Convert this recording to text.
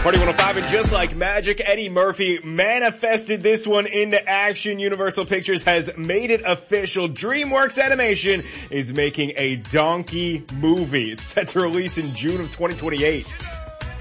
Party 105, and just like magic, Eddie Murphy manifested this one into action. Universal Pictures has made it official. DreamWorks Animation is making a Donkey movie. It's set to release in June of 2028.